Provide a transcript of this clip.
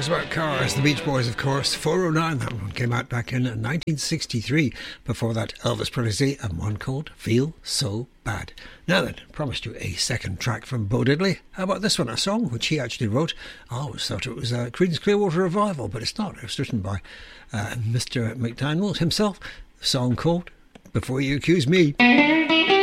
About Cars, the Beach Boys, of course. 409, that one came out back in 1963. Before that, Elvis Presley and one called Feel So Bad. Now then, promised you a second track from Bo Diddley. How about this one, a song which he actually wrote? I always thought it was Creedence Clearwater Revival, but it's not. It was written by Mr. McDaniel himself. A song called Before You Accuse Me.